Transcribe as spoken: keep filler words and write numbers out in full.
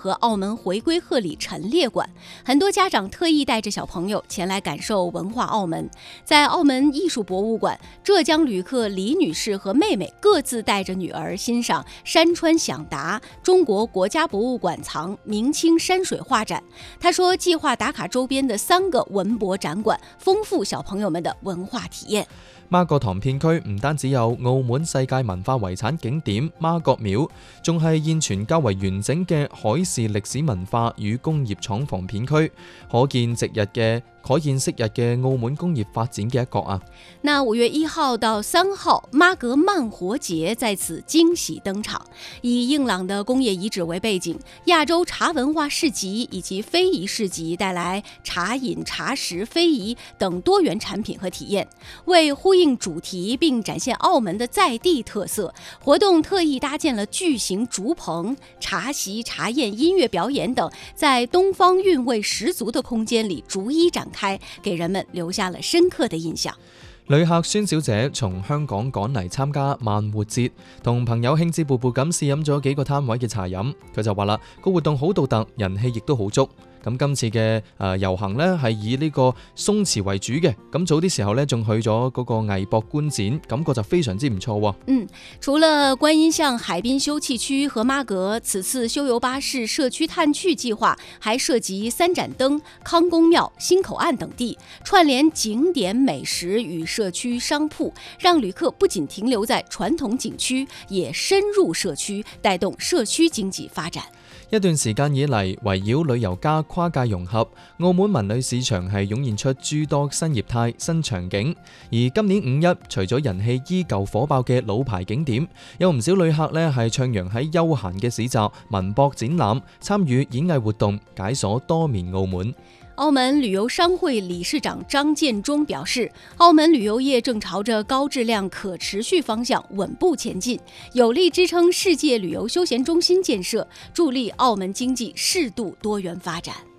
和澳门回归贺礼陈列馆，很多家长特意带着小朋友前来感受文化澳门。在澳门艺术博物馆，浙江旅客李女士和妹妹各自带着女儿欣赏山川享达中国国家博物馆藏明清山水画展。她说，计划打卡周边的三个文博展馆，丰富小朋友们的文化體驗。 媽閣堂片區唔單止有澳門世界文化遺產景點媽閣廟，仲係現存較為完整嘅海事歷史文化與工業廠房片區，可見昔日嘅可見昔日嘅澳門工業發展嘅一角啊！ 那五月一號到三號，媽閣慢活節在此驚喜登場，以硬朗的工業遺址為背景，亞洲茶文化市集以及非遺市集帶來茶飲、茶食、非遺等多元產品和體驗，為呼應主題並展現澳門的在地特色，活動特意搭建了巨型竹棚、茶席、茶宴、音樂表演等，在東方韻味十足的空間裡逐一展開，給人們留下了深刻的印象。 旅客孫小姐從香港趕嚟參加慢活節，同朋友興致勃勃咁試飲咗幾個攤位嘅茶飲。佢就話啦，個活動好獨特，人氣亦都好足。咁今次嘅誒遊行呢係以呢個宋詞為主嘅，咁早啲時候呢仲去咗嗰個藝博觀展，感覺就非常之唔錯喎。 嗯，除了觀音巷海濱休憩區和媽閣，此次修遊巴士社區探趣計劃還涉及三盞燈、康公廟、新口岸等地，串聯景點美食與社區商鋪，讓旅客不僅停留在傳統景區，也深入社區，帶動社區經濟發展。 一段時間以嚟，圍繞旅遊加跨界融合，澳門文旅市場係湧現出諸多新業態、新場景。而今年五一，除咗人氣依舊火爆嘅老牌景點，有唔少旅客呢係徜徉喺休閒嘅市集、文博展覽，參與演藝活動，解鎖多面澳門。 澳門旅遊商會理事長張建中表示，澳門旅遊業正朝着高質量可持續方向穩步前進，有力支撐世界旅遊休閒中心建設，助力澳門經濟適度多元發展。